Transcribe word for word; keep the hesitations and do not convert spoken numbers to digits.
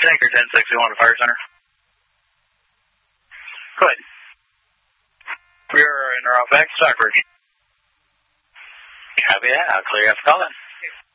Anchor ten sixty-one Fire Center. Go ahead. We are in our off Stockbridge. Copy that. I'll clear you off the call then.